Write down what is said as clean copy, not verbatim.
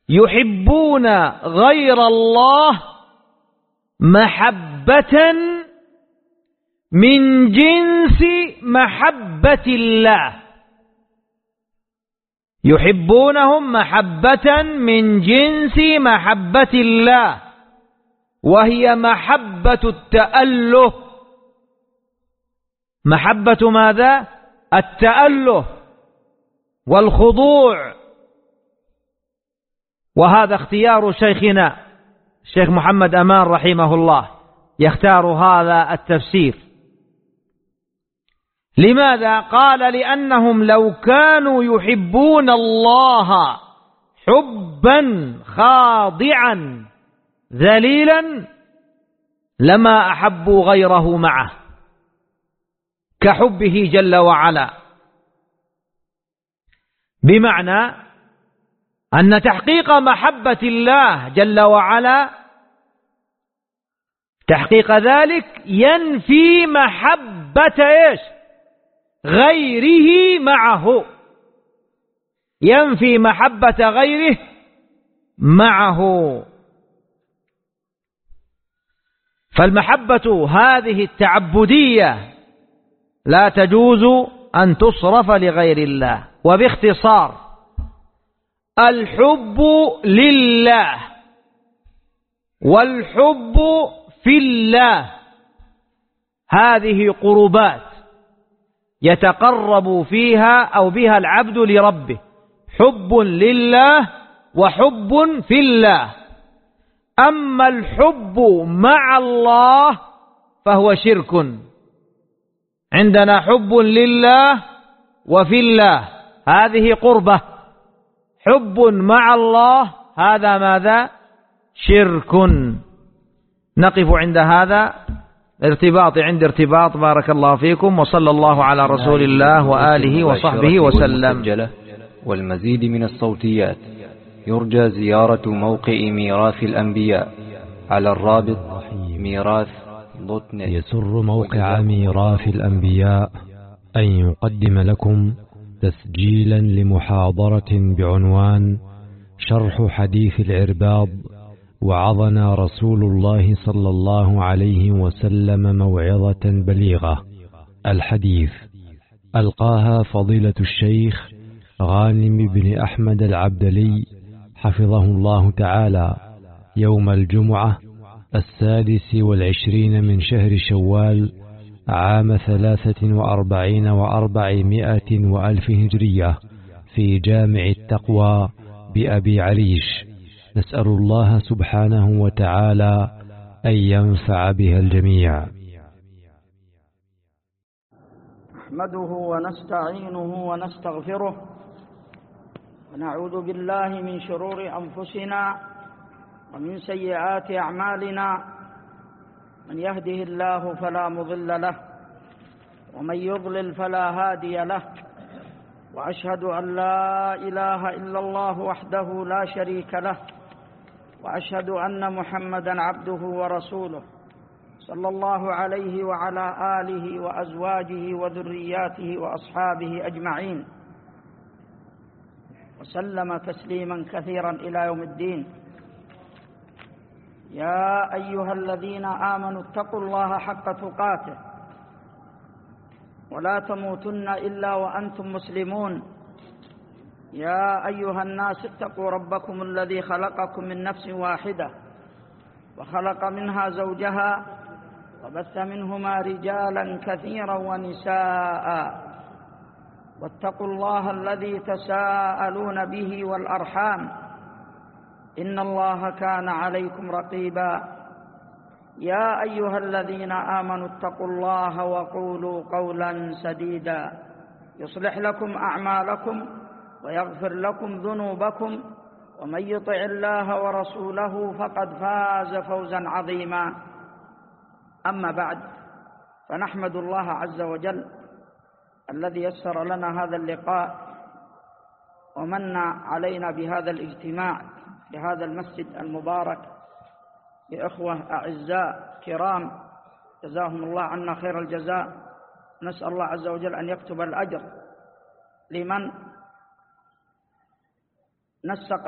يحبون غير الله محبة من جنس محبة الله، يحبونهم محبة من جنس محبة الله، وهي محبة التأله. محبة ماذا؟ التأله والخضوع. وهذا اختيار شيخنا الشيخ محمد أمان رحمه الله، يختار هذا التفسير. لماذا؟ قال لأنهم لو كانوا يحبون الله حبا خاضعا ذليلا لما أحبوا غيره معه كحبه جل وعلا. بمعنى أن تحقيق محبة الله جل وعلا، تحقيق ذلك ينفي محبة إيش؟ غيره معه، ينفي محبة غيره معه. فالمحبة هذه التعبدية لا تجوز أن تصرف لغير الله. وباختصار الحب لله والحب في الله هذه قربات يتقرب فيها أو بها العبد لربه، حب لله وحب في الله. أما الحب مع الله فهو شرك. عندنا حب لله وفي الله هذه قربة، حب مع الله هذا ماذا؟ شرك. نقف عند هذا ارتباط عند ارتباط. بارك الله فيكم، وصلى الله على رسول الله وآله وصحبه وسلم. والمزيد من الصوتيات يرجى زيارة موقع ميراث الأنبياء على الرابط ميراث.net. يسر موقع ميراث الأنبياء أن يقدم لكم تسجيلا لمحاضرة بعنوان شرح حديث العرباض: وعظنا رسول الله صلى الله عليه وسلم موعظة بليغة. الحديث ألقاها فضيلة الشيخ غانم بن أحمد العبدلي حفظه الله تعالى يوم الجمعة 26 من شهر شوال عام 43 و400 وألف هجرية في جامع التقوى بأبي عليش. نسأل الله سبحانه وتعالى أن ينفع بها الجميع. نحمده ونستعينه ونستغفره ونعوذ بالله من شرور أنفسنا ومن سيئات أعمالنا. من يهده الله فلا مضل له ومن يضلل فلا هادي له. وأشهد أن لا إله إلا الله وحده لا شريك له، وأشهد أن محمدا عبده ورسوله صلى الله عليه وعلى آله وأزواجه وذرياته وأصحابه أجمعين، وسلم تسليما كثيرا إلى يوم الدين. يا أيها الذين آمنوا اتقوا الله حق تقاته ولا تموتن إلا وأنتم مسلمون. يا أيها الناس اتقوا ربكم الذي خلقكم من نفس واحدة وخلق منها زوجها وبث منهما رجالا كثيرا ونساء. واتقوا الله الذي تساءلون به والأرحام إن الله كان عليكم رقيبا. يا أيها الذين آمنوا اتقوا الله وقولوا قولا سديدا يصلح لكم أعمالكم ويغفر لكم ذنوبكم، ومن يطع الله ورسوله فقد فاز فوزا عظيما. أما بعد، فنحمد الله عز وجل الذي يسر لنا هذا اللقاء ومن علينا بهذا الاجتماع في هذا المسجد المبارك بإخوة أعزاء كرام جزاهم الله عنا خير الجزاء. نسأل الله عز وجل أن يكتب الأجر لمن نسق